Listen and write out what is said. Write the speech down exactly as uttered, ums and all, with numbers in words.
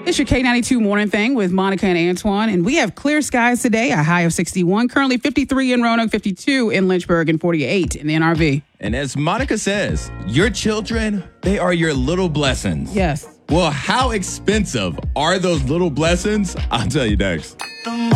It's your K ninety-two morning thing with Monica and Antoine, and we have clear skies today, a high of sixty-one, currently fifty-three in Roanoke, fifty-two in Lynchburg, and forty-eight in the N R V. And as Monica says, your children, they are your little blessings. Yes. Well, how expensive are those little blessings? I'll tell you next.